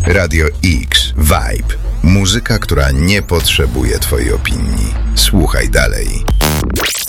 Radio X Vibe. Muzyka, która nie potrzebuje twojej opinii. Słuchaj dalej.